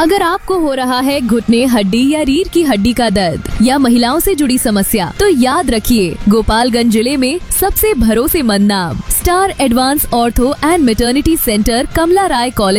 अगर आपको हो रहा है घुटने, हड्डी या रीढ़ की हड्डी का दर्द या महिलाओं से जुड़ी समस्या, तो याद रखिए, गोपालगंज जिले में सबसे भरोसेमंद नाम star advance ortho and maternity centre, Kamala Rai college